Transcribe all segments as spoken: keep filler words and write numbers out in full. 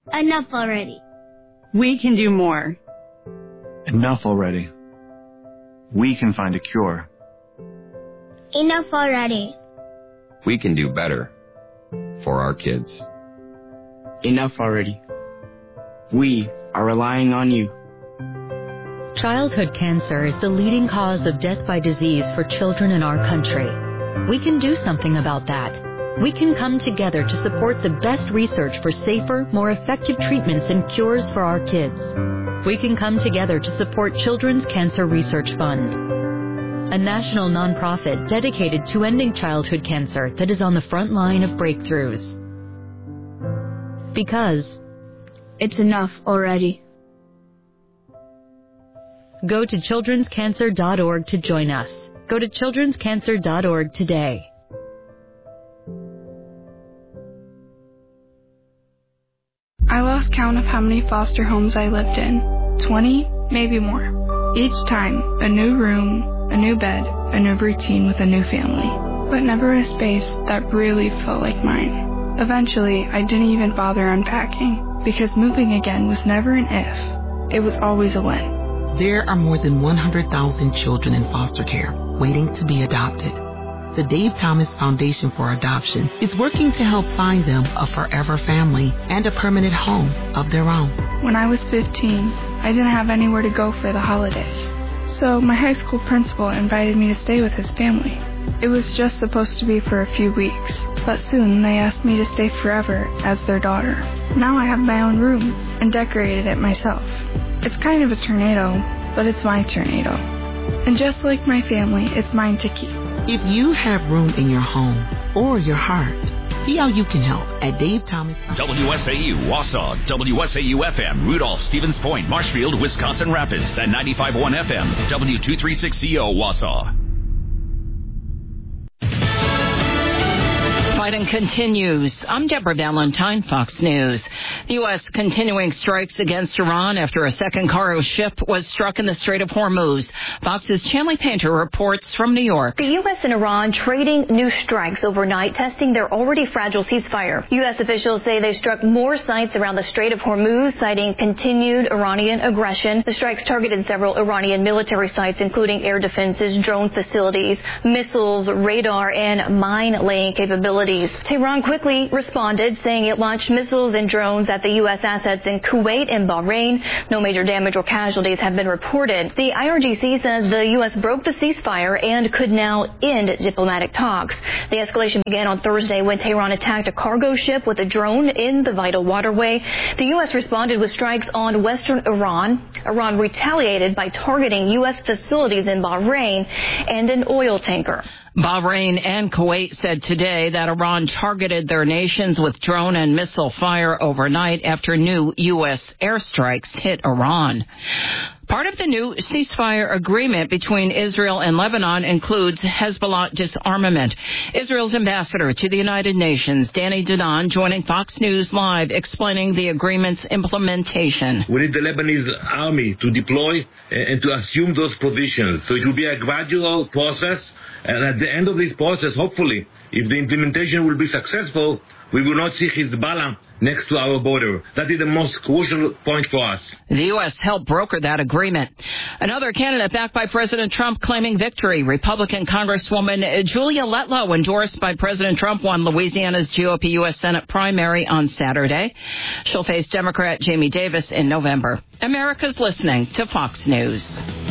Enough already. We can do more. Enough already. We can find a cure. Enough already. We can do better for our kids. Enough already. We are relying on you. Childhood cancer is the leading cause of death by disease for children in our country. We can do something about that. We can come together to support the best research for safer, more effective treatments and cures for our kids. We can come together to support Children's Cancer Research Fund, a national nonprofit dedicated to ending childhood cancer that is on the front line of breakthroughs. Because it's enough already. Go to children's cancer dot org to join us. Go to children's cancer dot org today. I lost count of how many foster homes I lived in. Twenty, maybe more. Each time, a new room, a new bed, a new routine with a new family. But never a space that really felt like mine. Eventually, I didn't even bother unpacking, because moving again was never an if. It was always a when. There are more than one hundred thousand children in foster care waiting to be adopted. The Dave Thomas Foundation for Adoption is working to help find them a forever family and a permanent home of their own. When I was fifteen, I didn't have anywhere to go for the holidays. So my high school principal invited me to stay with his family. It was just supposed to be for a few weeks, but soon they asked me to stay forever as their daughter. Now I have my own room and decorated it myself. It's kind of a tornado, but it's my tornado. And just like my family, it's mine to keep. If you have room in your home or your heart, see how you can help at Dave Thomas. W S A U, Wausau, W S A U F M, Rudolph, Stevens Point, Marshfield, Wisconsin Rapids, and ninety-five point one F M, W two thirty-six C O, Wausau. Fighting continues. I'm Deborah Valentine, Fox News. The U S continuing strikes against Iran after a second cargo ship was struck in the Strait of Hormuz. Fox's Chanley Painter reports from New York. The U S and Iran trading new strikes overnight, testing their already fragile ceasefire. U S officials say they struck more sites around the Strait of Hormuz, citing continued Iranian aggression. The strikes targeted several Iranian military sites, including air defenses, drone facilities, missiles, radar, and mine-laying capabilities. Tehran quickly responded, saying it launched missiles and drones at the U S assets in Kuwait and Bahrain. No major damage or casualties have been reported. The I R G C says the U S broke the ceasefire and could now end diplomatic talks. The escalation began on Thursday when Tehran attacked a cargo ship with a drone in the vital waterway. The U S responded with strikes on western Iran. Iran retaliated by targeting U S facilities in Bahrain and an oil tanker. Bahrain and Kuwait said today that Iran targeted their nations with drone and missile fire overnight after new U S airstrikes hit Iran. Part of the new ceasefire agreement between Israel and Lebanon includes Hezbollah disarmament. Israel's ambassador to the United Nations, Danny Danon, joining Fox News Live, explaining the agreement's implementation. We need the Lebanese army to deploy and to assume those positions. So it will be a gradual process. And at the end of this process, hopefully, if the implementation will be successful, we will not see Hezbollah next to our border. That is the most crucial point for us. The U S helped broker that agreement. Another candidate backed by President Trump claiming victory. Republican Congresswoman Julia Letlow, endorsed by President Trump, won Louisiana's G O P U S Senate primary on Saturday. She'll face Democrat Jamie Davis in November. America's listening to Fox News.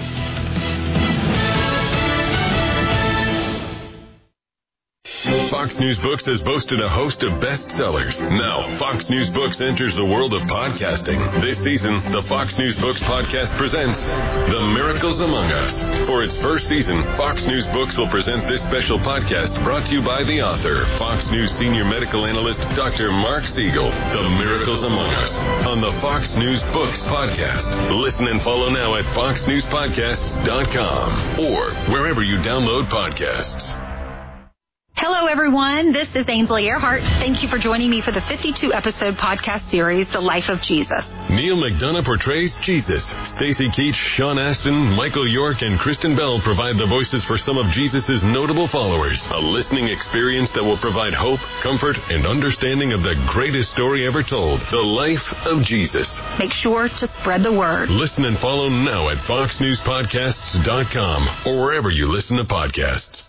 Fox News Books has boasted a host of bestsellers. Now, Fox News Books enters the world of podcasting. This season, the Fox News Books podcast presents The Miracles Among Us. For its first season, Fox News Books will present this special podcast brought to you by the author, Fox News senior medical analyst, Doctor Mark Siegel. The Miracles Among Us on the Fox News Books podcast. Listen and follow now at fox news podcasts dot com or wherever you download podcasts. Hello, everyone. This is Ainsley Earhart. Thank you for joining me for the fifty-two episode podcast series, The Life of Jesus. Neil McDonough portrays Jesus. Stacey Keach, Sean Astin, Michael York, and Kristen Bell provide the voices for some of Jesus' notable followers. A listening experience that will provide hope, comfort, and understanding of the greatest story ever told, The Life of Jesus. Make sure to spread the word. Listen and follow now at fox news podcasts dot com or wherever you listen to podcasts.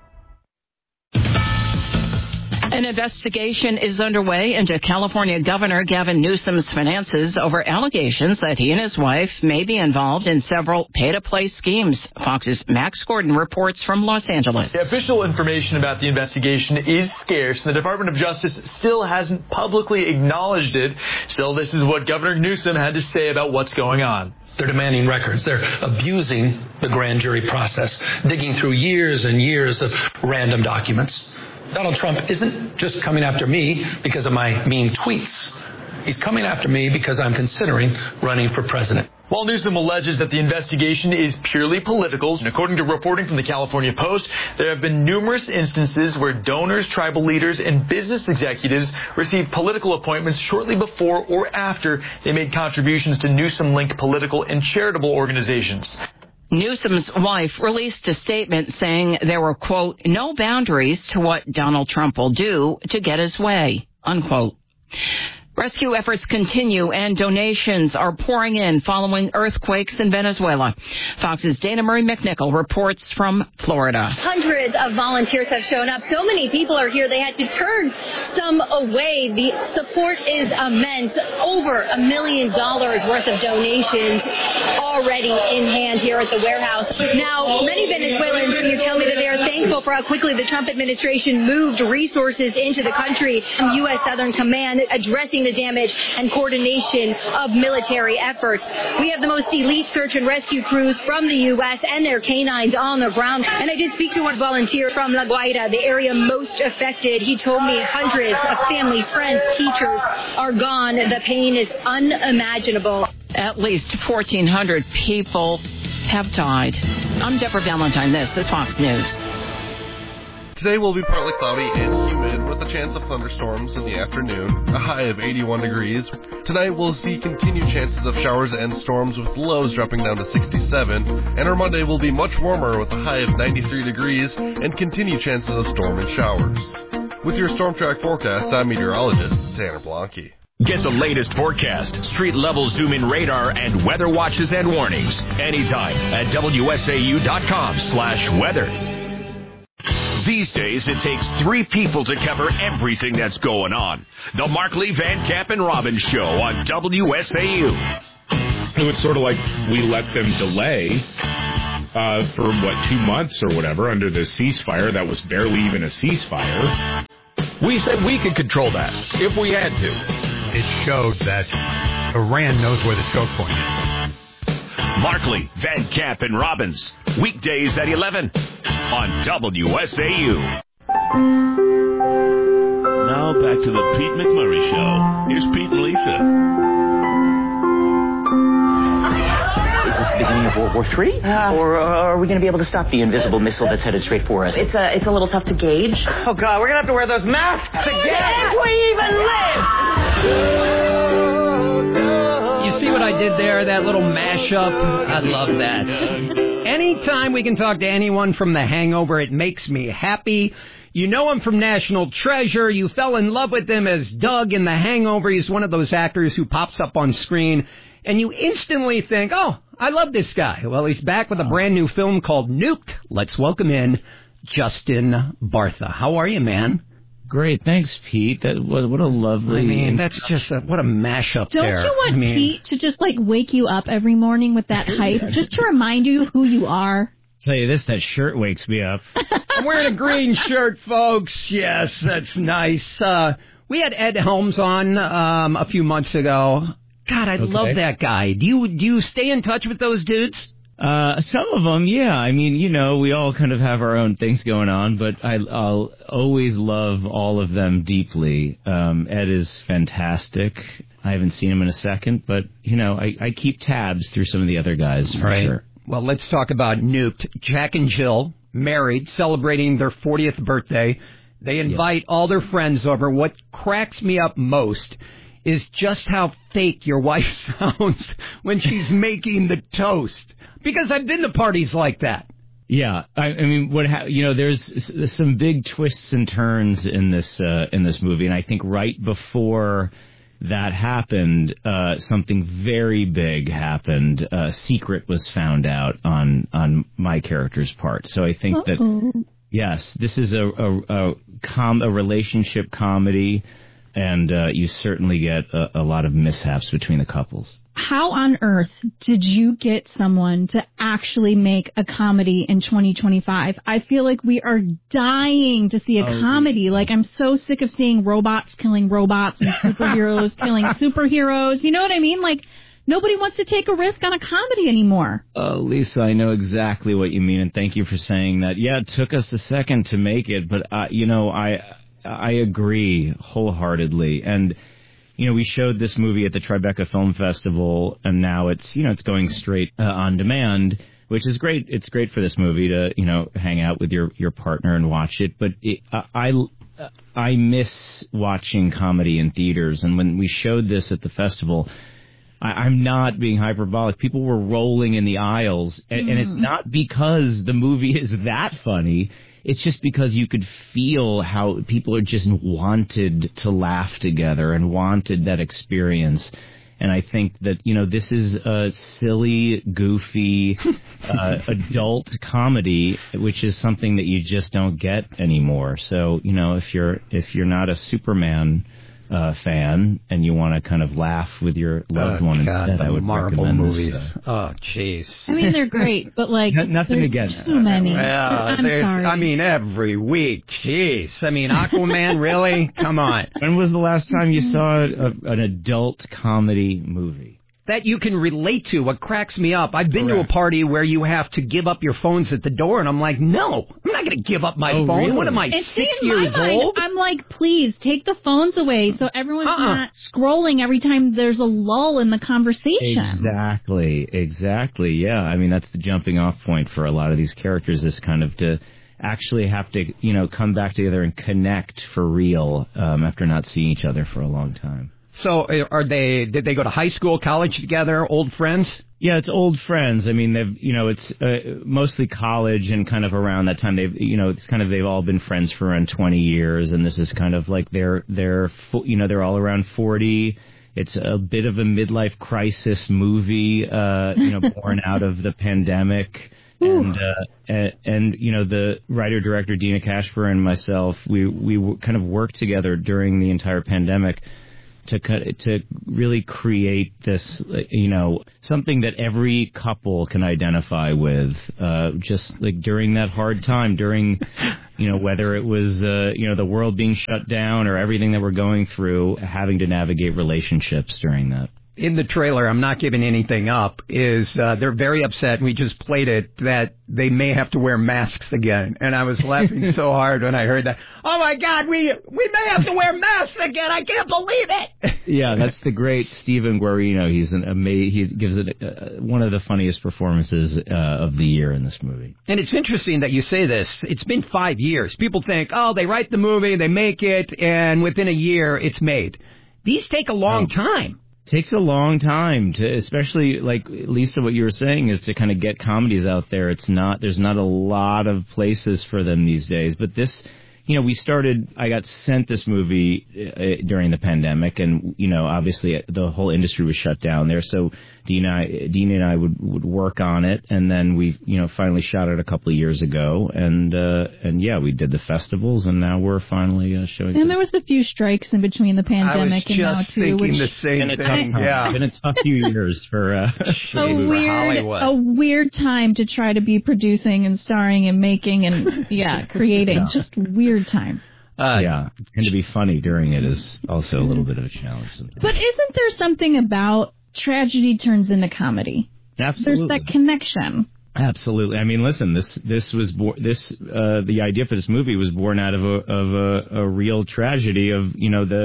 An investigation is underway into California Governor Gavin Newsom's finances over allegations that he and his wife may be involved in several pay-to-play schemes. Fox's Max Gordon reports from Los Angeles. The official information about the investigation is scarce, and the Department of Justice still hasn't publicly acknowledged it. Still, this is what Governor Newsom had to say about what's going on. They're demanding records. They're abusing the grand jury process, digging through years and years of random documents. Donald Trump isn't just coming after me because of my mean tweets. He's coming after me because I'm considering running for president. While Newsom alleges that the investigation is purely political, and according to reporting from the California Post, there have been numerous instances where donors, tribal leaders, and business executives received political appointments shortly before or after they made contributions to Newsom-linked political and charitable organizations. Newsom's wife released a statement saying there were, quote, no boundaries to what Donald Trump will do to get his way, unquote. Rescue efforts continue and donations are pouring in following earthquakes in Venezuela. Fox's Dana Marie McNichol reports from Florida. Hundreds of volunteers have shown up. So many people are here, they had to turn some away. The support is immense. Over a million dollars worth of donations already in hand here at the warehouse. Now, many Venezuelans here tell me that they are thankful for how quickly the Trump administration moved resources into the country. U S Southern Command addressing the damage and coordination of military efforts. We have the most elite search and rescue crews from the U S and their canines on the ground. And I did speak to one volunteer from La Guaira, the area most affected. He told me hundreds of family, friends, teachers are gone. The pain is unimaginable. At least fourteen hundred people have died. I'm Deborah Valentine. This is Fox News. Today will be partly cloudy and humid with a chance of thunderstorms in the afternoon, a high of eighty-one degrees. Tonight we'll see continued chances of showers and storms with lows dropping down to sixty-seven, and our Monday will be much warmer with a high of ninety-three degrees and continued chances of storm and showers. With your Storm Track forecast, I'm meteorologist Tanner Blanke. Get the latest forecast, street-level zoom-in radar, and weather watches and warnings anytime at W S A U dot com slash weather. These days, it takes three people to cover everything that's going on. The Markley, Van Camp, and Robbins Show on W S A U. It was sort of like we let them delay uh, for, what, two months or whatever under the ceasefire that was barely even a ceasefire. We said we could control that if we had to. It showed that Iran knows where the choke point is. Markley, Van Camp, and Robbins. Weekdays at eleven on W S A U. Now back to the Pete McMurray Show. Here's Pete and Lisa. Is this the beginning of World War Three? Uh, or uh, are we going to be able to stop the invisible missile that's headed straight for us? It's a, it's a little tough to gauge. Oh, God, we're going to have to wear those masks again. If we even live! You see what I did there, that little mashup? I love that. Anytime we can talk to anyone from The Hangover, it makes me happy. You know him from National Treasure. You fell in love with him as Doug in The Hangover. He's one of those actors who pops up on screen, and you instantly think, oh, I love this guy. Well, he's back with a brand new film called Nuked. Let's welcome in Justin Bartha. How are you, man? Great, thanks, Pete. That what, what a lovely. I mean, that's just a, what a mashup Don't there. Don't you want I mean, Pete to just like wake you up every morning with that hype, just to remind you who you are? Tell you this, that shirt wakes me up. I'm wearing a green shirt, folks. Yes, that's nice. Uh, we had Ed Helms on um, a few months ago. God, I okay. love that guy. Do you do you stay in touch with those dudes? Uh, some of them, yeah. I mean, you know, we all kind of have our own things going on, but I, I'll always love all of them deeply. Um, Ed is fantastic. I haven't seen him in a second, but, you know, I, I keep tabs through some of the other guys, for right. sure. Well, let's talk about Nuked. Jack and Jill, married, celebrating their fortieth birthday. They invite yeah. all their friends over. What cracks me up most is just how fake your wife sounds when she's making the toast. Because I've been to parties like that. Yeah, I, I mean, what ha- you know, there's, there's some big twists and turns in this uh, in this movie, and I think right before that happened, uh, something very big happened. A uh, secret was found out on on my character's part. So I think Uh-oh. that yes, this is a a, a, com- a relationship comedy, and uh, you certainly get a, a lot of mishaps between the couples. How on earth did you get someone to actually make a comedy in twenty twenty-five? I feel like we are dying to see a oh, comedy. Like, I'm so sick of seeing robots killing robots and superheroes killing superheroes. You know what I mean? Like, nobody wants to take a risk on a comedy anymore. Oh, Lisa, I know exactly what you mean, and thank you for saying that. Yeah, it took us a second to make it, but, uh, you know, I I agree wholeheartedly. And you know, we showed this movie at the Tribeca Film Festival, and now it's, you know, it's going straight uh, on demand, which is great. It's great for this movie to, you know, hang out with your, your partner and watch it. But it, I, I miss watching comedy in theaters. And when we showed this at the festival, I, I'm not being hyperbolic. People were rolling in the aisles, and, mm. and it's not because the movie is that funny. It's just because you could feel how people are just wanted to laugh together and wanted that experience. And I think that, you know, this is a silly, goofy, uh, adult comedy, which is something that you just don't get anymore. So, you know, if you're if you're not a Superman Uh, fan, and you want to kind of laugh with your loved oh, one God, instead, the I would Marvel recommend movies. This, uh, oh, jeez. I mean, they're great, but like, N- nothing there's against too many. Well, I'm sorry. I mean, every week. Jeez. I mean, Aquaman, really? Come on. When was the last time you saw a, an adult comedy movie? That you can relate to. What cracks me up, I've been Correct. to a party where you have to give up your phones at the door, and I'm like, no, I'm not going to give up my oh, phone. Really? What am I, and six see, in years my mind, old? I'm like, please, take the phones away so everyone's uh-uh. not scrolling every time there's a lull in the conversation. Exactly, exactly, yeah. I mean, that's the jumping off point for a lot of these characters, is kind of to actually have to, you know, come back together and connect for real um, after not seeing each other for a long time. So are they, did they go to high school, college together, old friends? Yeah, it's old friends. I mean, they've, you know, it's uh, mostly college, and kind of around that time they've, you know, it's kind of, they've all been friends for around twenty years, and this is kind of like they're, they're, you know, they're all around forty. It's a bit of a midlife crisis movie, uh, you know, born out of the pandemic. And, uh, and, and, you know, the writer-director Dina Kashper and myself, we, we kind of worked together during the entire pandemic to to really create this, you know, something that every couple can identify with, uh, just like during that hard time, during, you know, whether it was, uh, you know, the world being shut down or everything that we're going through, having to navigate relationships during that. In the trailer, I'm not giving anything up, is uh, they're very upset, and we just played it, that they may have to wear masks again. And I was laughing so hard when I heard that. Oh, my God, we we may have to wear masks again. I can't believe it. Yeah, that's the great Steven Guarino. He's an ama- He gives it uh, one of the funniest performances uh, of the year in this movie. And it's interesting that you say this. It's been five years. People think, oh, they write the movie, they make it, and within a year it's made. These take a long oh. time. Takes a long time to, especially like Lisa, what you were saying is to kind of get comedies out there. It's not, there's not a lot of places for them these days, but this, you know, we started, I got sent this movie uh, during the pandemic, and, you know, obviously the whole industry was shut down there. So Dean and I, Dean and I would, would work on it, and then we, you know, finally shot it a couple of years ago, and, uh, and yeah, we did the festivals, and now we're finally uh, showing. And there was a few strikes in between the pandemic and now too. I was just thinking which, the same been thing. Yeah, it's been a tough few years for uh, a weird, a weird time to try to be producing and starring and making and yeah, creating. Yeah. Just weird time. Uh, yeah, and to be funny during it is also a little bit of a challenge sometimes. But isn't there something about tragedy turns into comedy? Absolutely. There's that connection. Absolutely. I mean, listen, this this was bo- this uh, the idea for this movie was born out of a of a, a real tragedy of, you know, the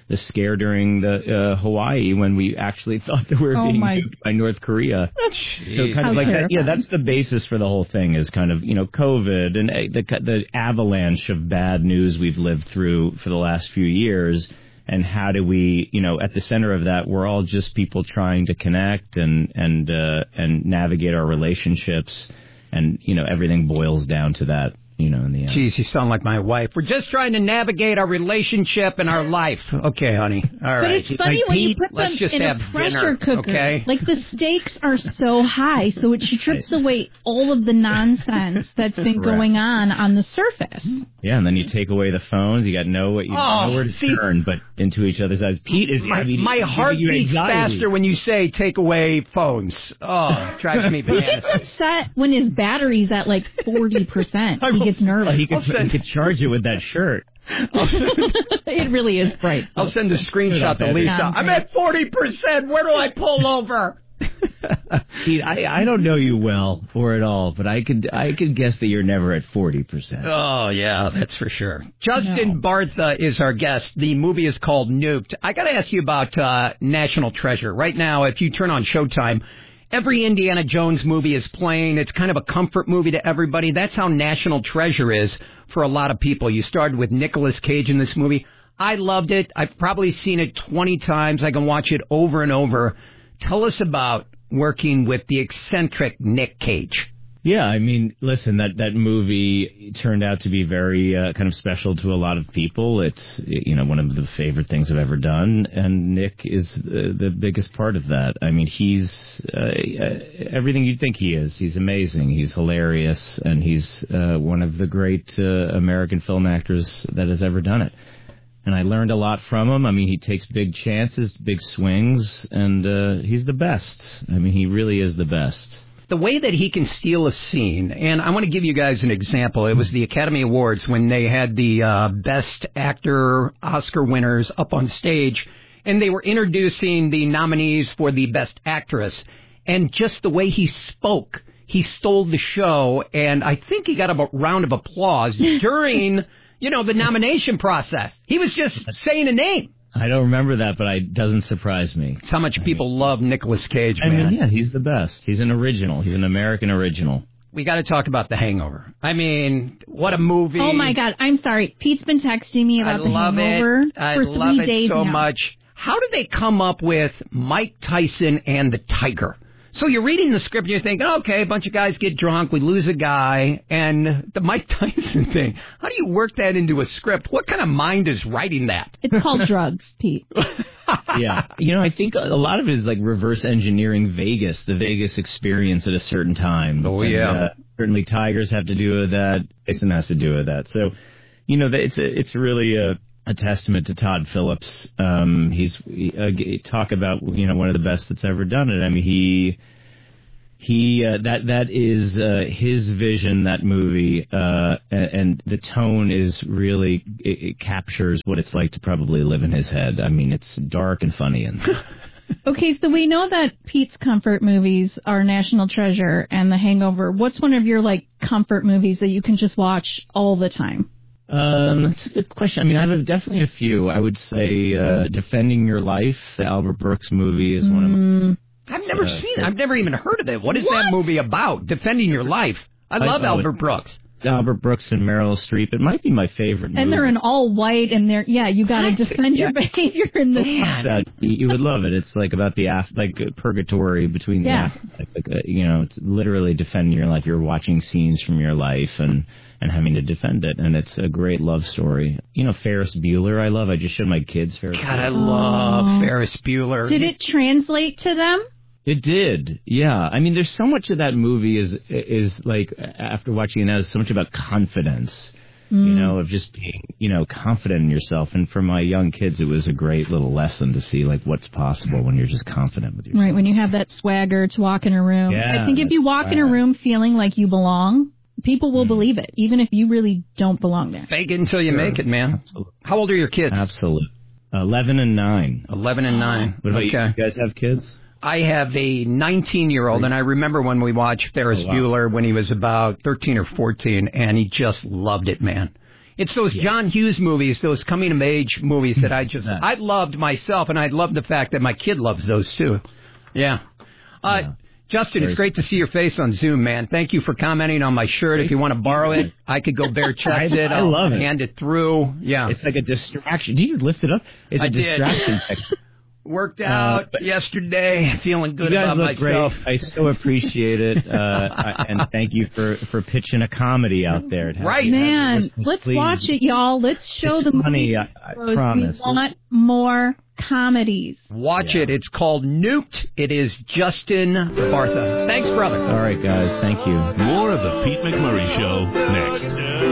the scare during the uh, Hawaii when we actually thought that we were Oh, being my- nuked by North Korea. So kind How of like that, yeah, terrifying. that's the basis for the whole thing is kind of, you know, COVID and uh, the the avalanche of bad news we've lived through for the last few years. And how do we, you know, at the center of that, we're all just people trying to connect and and uh, and navigate our relationships, and you know, everything boils down to that, you know, in the end. Jeez, you sound like my wife. We're just trying to navigate our relationship and our life. Okay, honey. All right. But it's funny when you put Let's them just in have a pressure dinner, cooker. okay? Like the stakes are so high, so it strips away all of the nonsense that's been Correct. going on on the surface. Yeah, and then you take away the phones. You got no you Oh, nowhere to see- turn but into each other's eyes. Pete is My, I mean, my he's heart giving you beats anxiety. faster when you say take away phones. Oh, it drives me He bananas. gets upset when his battery's at like forty percent. He gets nervous. He could, he could charge it with that shirt. It really is bright. I'll send a screenshot to Lisa. Sounds I'm great. at forty percent. Where do I pull over? Pete, I, I don't know you well or at all, but I could I could guess that you're never at forty percent. Oh, yeah, that's for sure. Justin Bartha is our guest. The movie is called Nuked. I got to ask you about uh, National Treasure. Right now, if you turn on Showtime, every Indiana Jones movie is playing. It's kind of a comfort movie to everybody. That's how National Treasure is for a lot of people. You started with Nicolas Cage in this movie. I loved it. I've probably seen it twenty times. I can watch it over and over. Tell us about working with the eccentric Nick Cage. Yeah, I mean, listen, that, that movie turned out to be very uh, kind of special to a lot of people. It's, you know, one of the favorite things I've ever done, and Nick is uh, the biggest part of that. I mean, he's uh, everything you'd think he is. He's amazing. He's hilarious, and he's uh, one of the great uh, American film actors that has ever done it. And I learned a lot from him. I mean, he takes big chances, big swings, and uh, he's the best. I mean, he really is the best. The way that he can steal a scene, and I want to give you guys an example. It was the Academy Awards when they had the uh, Best Actor Oscar winners up on stage, and they were introducing the nominees for the Best Actress. And just the way he spoke, he stole the show, and I think he got a round of applause during... You know, the nomination process. He was just saying a name. I don't remember that, but it doesn't surprise me. It's how much people love Nicolas Cage, I man. mean, yeah, he's the best. He's an original. He's an American original. We got to talk about The Hangover. I mean, what a movie. Oh, my God. I'm sorry. Pete's been texting me about I The love Hangover it. I for love three it days so now. much. How did they come up with Mike Tyson and the Tiger? So you're reading the script and you're thinking, okay, a bunch of guys get drunk, we lose a guy, and the Mike Tyson thing. How do you work that into a script? What kind of mind is writing that? It's called drugs, Pete. Yeah. You know, I think a lot of it is like reverse engineering Vegas, the Vegas experience at a certain time. Oh, And, yeah. uh, certainly Tigers have to do with that. Tyson has to do with that. So, you know, it's a, it's really a, a testament to Todd Phillips. Um, he's he, uh, talk about, you know, one of the best that's ever done it. I mean, he he uh, that that is uh, his vision. That movie uh, and, and the tone is really it, it captures what it's like to probably live in his head. I mean, it's dark and funny and. Okay, so we know that Pete's comfort movies are National Treasure and The Hangover. What's one of your, like, comfort movies that you can just watch all the time? Um, that's a good question. I mean, I have definitely a few. I would say uh, Defending Your Life, the Albert Brooks movie, is one of my... I've never Uh, seen it. I've never even heard of it. What is What? that movie about? Defending Your Life. I love I- I would- Albert Brooks. Albert Brooks and Meryl Streep. It might be my favorite movie. And they're in all white, and they're, yeah, you got to defend your Yeah. behavior in this. That- you you would love it. It's like about the af- like uh, purgatory between Yeah. the af- like, like uh, you know, it's literally defending your life. You're watching scenes from your life and and having to defend it, and it's a great love story. You know, Ferris Bueller. I love. I just showed my kids Ferris. God, I Bueller. love Oh. Ferris Bueller. Did it translate to them? It did, yeah. I mean, there's so much of that movie is is like after watching it now, is so much about confidence. Mm. You know, of just being, you know, confident in yourself. And for my young kids, it was a great little lesson to see like what's possible when you're just confident with yourself. Right, when you have that swagger to walk in a room. Yeah, I think if you walk in a swag. room feeling like you belong, people will believe it, even if you really don't belong there. Fake it until you Sure. make it, man. Absolutely. How old are your kids? Absolutely. Eleven and nine. Eleven and nine. What about okay. you? You guys have kids? I have a nineteen-year-old, and I remember when we watched Ferris Oh, wow. Bueller when he was about thirteen or fourteen, and he just loved it, man. It's those yeah. John Hughes movies, those coming-of-age movies that I just, I loved myself, and I love the fact that my kid loves those, too. Yeah. Uh, yeah. Justin, Very it's great to see your face on Zoom, man. Thank you for commenting on my shirt. If you want to borrow it, I could go bare-chested. I, I love it. Hand it through. Yeah. It's like a distraction. Do you just lift it up? It's I a distraction. Worked out uh, yesterday, feeling good you guys about look myself. Great. I so appreciate it, uh, and thank you for, for pitching a comedy out there. Right, man. Let's please. watch it, y'all. Let's show the money. I, I promise. We want more comedies. Watch yeah. it. It's called Nuked. It is Justin Bartha. Thanks, brother. All right, guys. Thank you. More of the Pete McMurray Show next.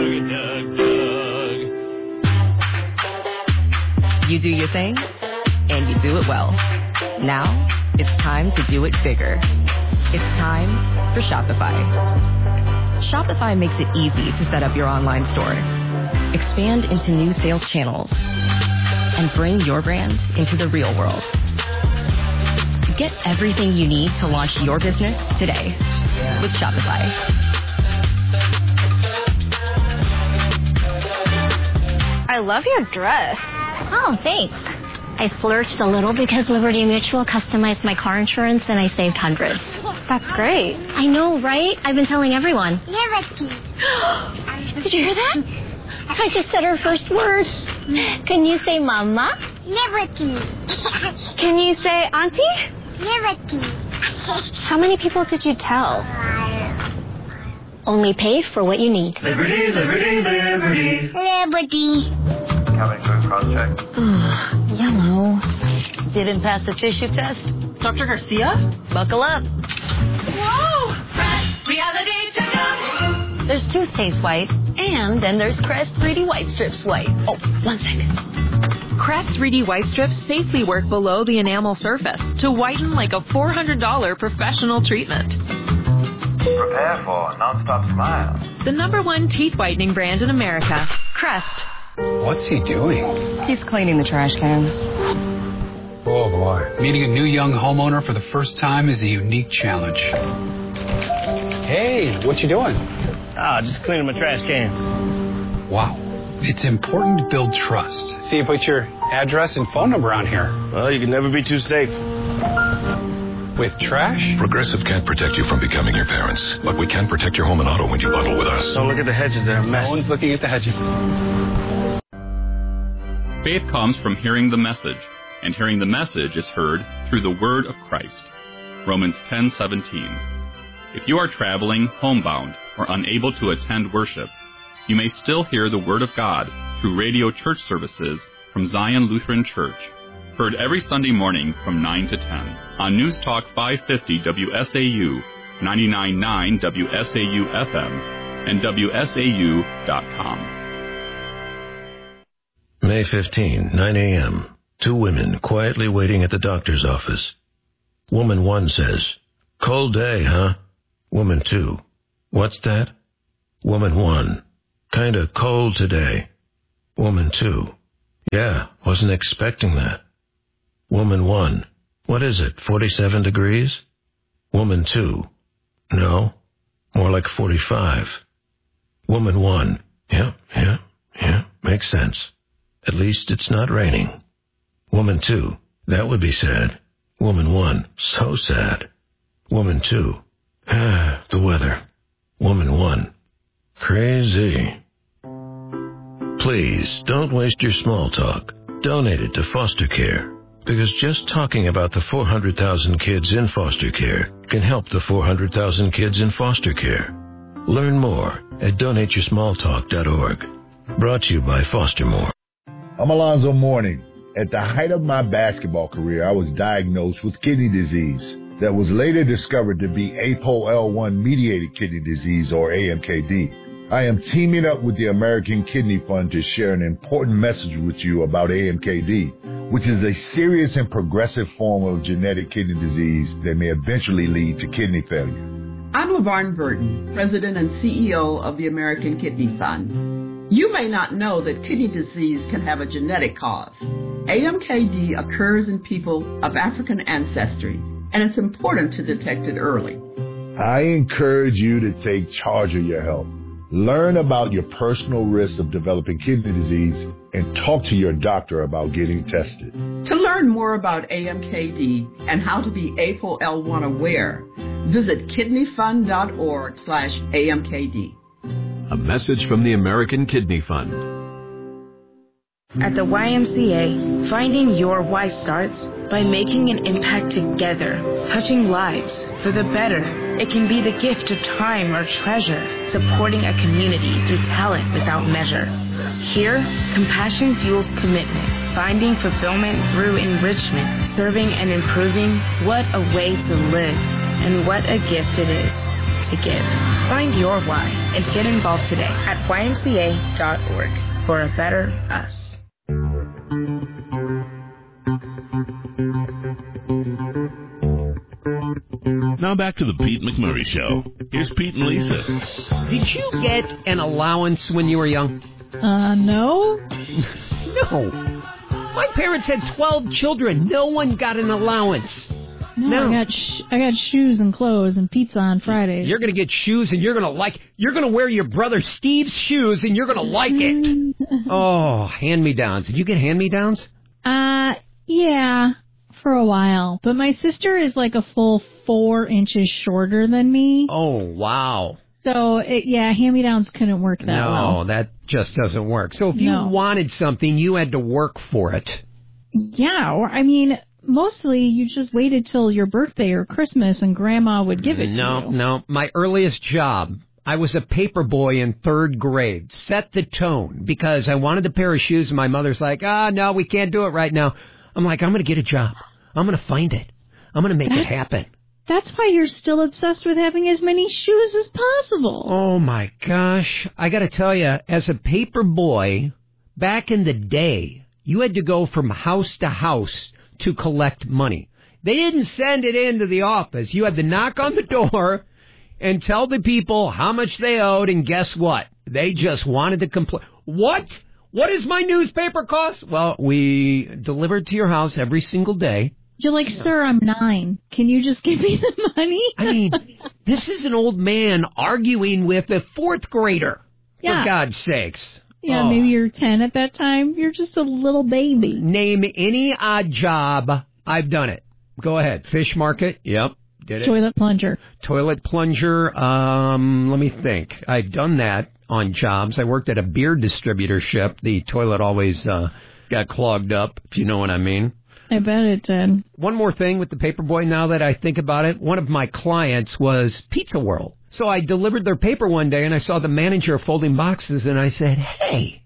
You do your thing, and you do it well. Now, it's time to do it bigger. It's time for Shopify. Shopify makes it easy to set up your online store, expand into new sales channels, and bring your brand into the real world. Get everything you need to launch your business today with Shopify. I love your dress. Oh, thanks. I splurged a little because Liberty Mutual customized my car insurance and I saved hundreds. That's great. I know, right? I've been telling everyone. Liberty. Did you hear that? I just said her first word. Can you say mama? Liberty. Can you say auntie? Liberty. How many people did you tell? Only pay for what you need. Liberty, liberty, liberty. Liberty. Coming for a cross check. Yellow. Didn't pass the tissue test? Doctor Garcia? Buckle up. Whoa! Reality checkup! There's toothpaste white, and then there's Crest three D White Strips white. Oh, one second. Crest three D White Strips safely work below the enamel surface to whiten like a four hundred dollars professional treatment. Prepare for a non-stop smile. The number one teeth whitening brand in America, Crest. What's he doing? He's cleaning the trash cans. Oh, boy. Meeting a new young homeowner for the first time is a unique challenge. Hey, what you doing? Ah, oh, just cleaning my trash cans. Wow. It's important to build trust. So you put your address and phone number on here. Well, you can never be too safe. With trash? Progressive can't protect you from becoming your parents, but we can protect your home and auto when you bundle with us. Don't look at the hedges, they're a mess. No one's looking at the hedges. Faith comes from hearing the message, and hearing the message is heard through the word of Christ. Romans ten seventeen. If you are traveling, homebound, or unable to attend worship, you may still hear the word of God through radio church services from Zion Lutheran Church, heard every Sunday morning from nine to ten on News Talk five fifty W S A U, ninety-nine point nine W S A U F M, and W S A U dot com. May fifteenth, nine a.m. Two women quietly waiting at the doctor's office. Woman one says, "Cold day, huh?" Woman two, "What's that?" Woman one, "Kinda cold today." Woman two, "Yeah, wasn't expecting that." Woman one, "What is it, forty-seven degrees?" Woman two, "No, more like forty-five." Woman one, "Yeah, yeah, yeah, makes sense. At least it's not raining." Woman two, "That would be sad." Woman one, "So sad." Woman two, "Ah, the weather." Woman one, "Crazy." Please, don't waste your small talk. Donate it to foster care. Because just talking about the four hundred thousand kids in foster care can help the four hundred thousand kids in foster care. Learn more at donate your small talk dot org. Brought to you by Foster More. I'm Alonzo Mourning. At the height of my basketball career, I was diagnosed with kidney disease that was later discovered to be A P O L one mediated kidney disease, or A M K D. I am teaming up with the American Kidney Fund to share an important message with you about A M K D, which is a serious and progressive form of genetic kidney disease that may eventually lead to kidney failure. I'm LaVarn Burton, President and C E O of the American Kidney Fund. You may not know that kidney disease can have a genetic cause. A M K D occurs in people of African ancestry, and it's important to detect it early. I encourage you to take charge of your health. Learn about your personal risks of developing kidney disease and talk to your doctor about getting tested. To learn more about A M K D and how to be A P O L one aware, visit kidneyfund.org slash AMKD. A message from the American Kidney Fund. At the Y M C A, finding your why starts by making an impact together, touching lives for the better. It can be the gift of time or treasure, supporting a community through talent without measure. Here, compassion fuels commitment, finding fulfillment through enrichment, serving and improving. What a way to live, and what a gift it is to give. Find your why and get involved today at Y M C A dot org for a better us. Now back to the Pete McMurray Show. Here's Pete and Lisa. Did you get an allowance when you were young? Uh, no. No. My parents had twelve children. No one got an allowance. No, no. I got sh- I got shoes and clothes and pizza on Fridays. You're going to get shoes and you're going to like, you're going to wear your brother Steve's shoes and you're going to like it. Oh, hand-me-downs. Did you get hand-me-downs? Uh, yeah, for a while. But my sister is like a full four inches shorter than me. Oh, wow. So, it, yeah, hand-me-downs couldn't work that no, well. No, that just doesn't work. So if you no. wanted something, you had to work for it. Yeah, or I mean, mostly you just waited till your birthday or Christmas and Grandma would give it no, to you. No, no. My earliest job, I was a paper boy in third grade. Set the tone because I wanted a pair of shoes and my mother's like, ah, no, we can't do it right now. I'm like, I'm going to get a job. I'm going to find it. I'm going to make That's- it happen. That's why you're still obsessed with having as many shoes as possible. Oh, my gosh. I got to tell you, as a paper boy, back in the day, you had to go from house to house to collect money. They didn't send it into the office. You had to knock on the door and tell the people how much they owed, and guess what? They just wanted to complain. What? What does my newspaper cost? Well, we deliver it to your house every single day. You're like, sir, I'm nine. Can you just give me the money? I mean, this is an old man arguing with a fourth grader, yeah. for God's sakes. Yeah, oh. Maybe you're ten at that time. You're just a little baby. Name any odd job. I've done it. Go ahead. Fish market. Yep. Did it. Toilet plunger. Toilet plunger. Um, let me think. I've done that on jobs. I worked at a beer distributorship. The toilet always uh, got clogged up, if you know what I mean. I bet it did. One more thing with the paperboy now that I think about it. One of my clients was Pizza World. So I delivered their paper one day and I saw the manager folding boxes and I said, hey,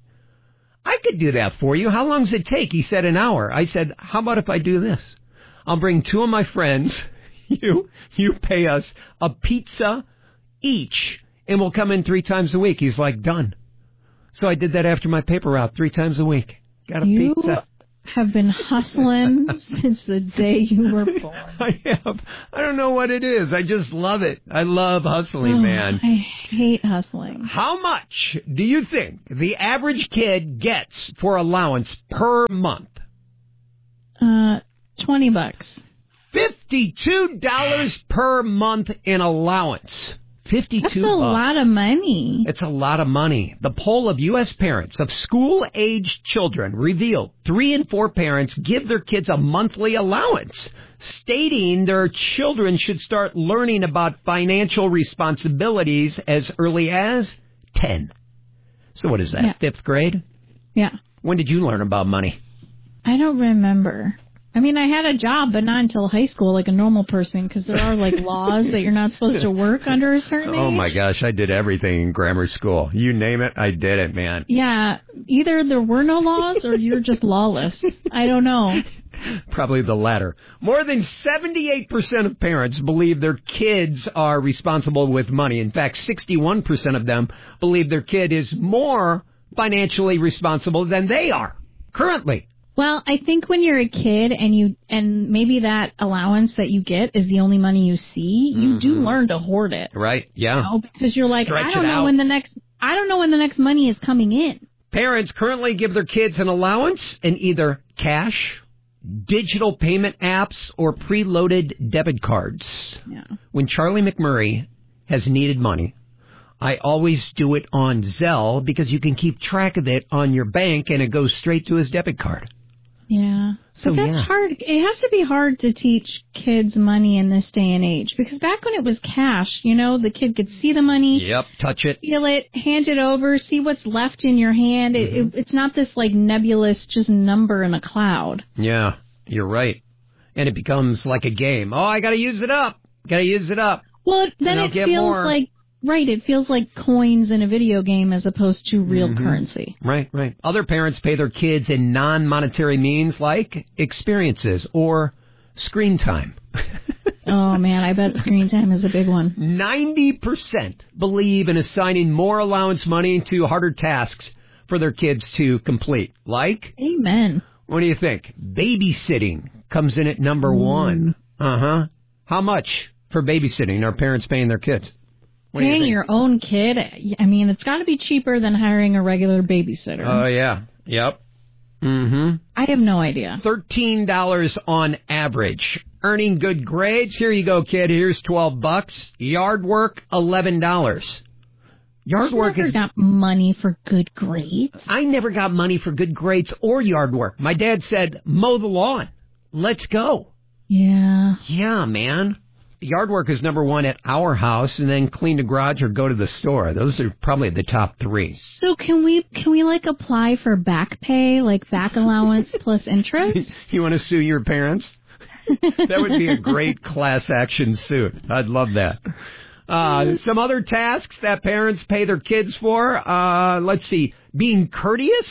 I could do that for you. How long does it take? He said an hour. I said, how about if I do this? I'll bring two of my friends. You, you pay us a pizza each and we'll come in three times a week. He's like, done. So I did that after my paper route three times a week. Got a you pizza. Have been hustling since the day you were born. I have. I don't know what it is. I just love it. I love hustling, oh, man. I hate hustling. How much do you think the average kid gets for allowance per month? Uh, twenty bucks. Fifty-two dollars per month in allowance. Fifty-two. That's a bucks. lot of money. It's a lot of money. The poll of U S parents of school-aged children revealed three in four parents give their kids a monthly allowance, stating their children should start learning about financial responsibilities as early as ten. So what is that, yeah. fifth grade? Yeah. When did you learn about money? I don't remember. I mean, I had a job, but not until high school, like a normal person, because there are, like, laws that you're not supposed to work under a certain age. Oh, my gosh, I did everything in grammar school. You name it, I did it, man. Yeah, either there were no laws or you're just lawless. I don't know. Probably the latter. More than seventy-eight percent of parents believe their kids are responsible with money. In fact, sixty-one percent of them believe their kid is more financially responsible than they are currently. Well, I think when you're a kid and you and maybe that allowance that you get is the only money you see, you mm-hmm. do learn to hoard it. Right, yeah. You know, because you're like, Stretch I don't know out. when the next I don't know when the next money is coming in. Parents currently give their kids an allowance in either cash, digital payment apps, or preloaded debit cards. Yeah. When Charlie McMurray has needed money, I always do it on Zelle because you can keep track of it on your bank and it goes straight to his debit card. Yeah. So, but that's yeah. hard. It has to be hard to teach kids money in this day and age because back when it was cash, you know, the kid could see the money. Yep, touch it. Feel it, hand it over, see what's left in your hand. It, Mm-hmm. it, it's not this like nebulous just number in a cloud. Yeah, you're right. And it becomes like a game. Oh, I got to use it up. Got to use it up. Well, then I'll it get feels more. like, right, it feels like coins in a video game as opposed to real Mhm. currency. Right, right. Other parents pay their kids in non-monetary means like experiences or screen time. Oh, man, I bet screen time is a big one. ninety percent believe in assigning more allowance money to harder tasks for their kids to complete. Like? Amen. What do you think? Babysitting comes in at number mm. one. Uh-huh. How much for babysitting are parents paying their kids? What do you Paying think? your own kid, I mean, it's got to be cheaper than hiring a regular babysitter. Oh, yeah. Yep. Mm-hmm. I have no idea. thirteen dollars on average. Earning good grades. Here you go, kid. Here's twelve bucks. Yard work, eleven dollars. Yard I work never is... got money for good grades. I never got money for good grades or yard work. My dad said, mow the lawn. Let's go. Yeah. Yeah, man. Yard work is number one at our house, and then clean the garage or go to the store. Those are probably the top three. So can we can we like apply for back pay, like back allowance plus interest? You want to sue your parents? That would be a great class action suit. I'd love that. Uh, some other tasks that parents pay their kids for. Uh, let's see. Being courteous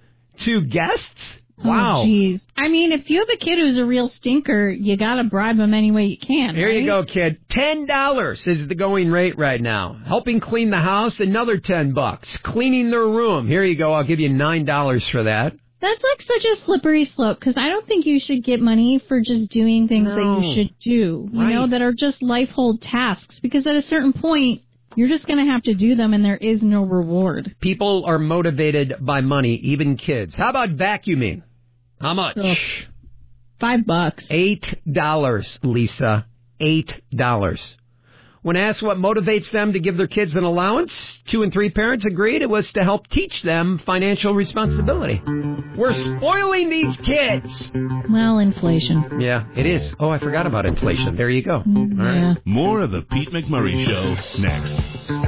to guests. Wow. Oh, jeez. I mean, if you have a kid who's a real stinker, you got to bribe them any way you can. Here right? you go, kid. Ten dollars is the going rate right now. Helping clean the house, another ten bucks. Cleaning their room. Here you go. I'll give you nine dollars for that. That's like such a slippery slope because I don't think you should get money for just doing things No. that you should do, you Right. know, that are just life-hold tasks. Because at a certain point, you're just going to have to do them and there is no reward. People are motivated by money, even kids. How about vacuuming? How much? Ugh. Five bucks. Eight dollars, Lisa. Eight dollars. When asked what motivates them to give their kids an allowance, two and three parents agreed it was to help teach them financial responsibility. We're spoiling these kids. Well, inflation. Yeah, it is. Oh, I forgot about inflation. There you go. Mm, All right. yeah. More of the Pete McMurray Show next.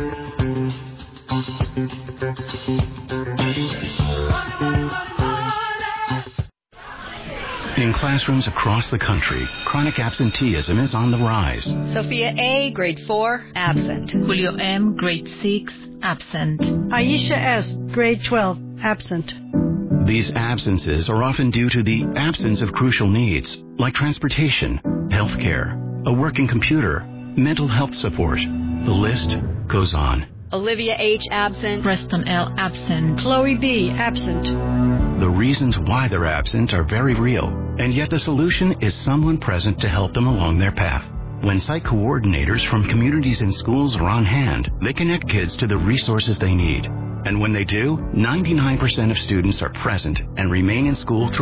In classrooms across the country, chronic absenteeism is on the rise. Sophia A., grade four, absent. Julio M., grade six, absent. Aisha S., grade twelve, absent. These absences are often due to the absence of crucial needs, like transportation, health care, a working computer, mental health support. The list goes on. Olivia H., absent. Preston L., absent. Chloe B., absent. The reasons why they're absent are very real, and yet the solution is someone present to help them along their path. When site coordinators from communities and schools are on hand, they connect kids to the resources they need. And when they do, ninety-nine percent of students are present and remain in school through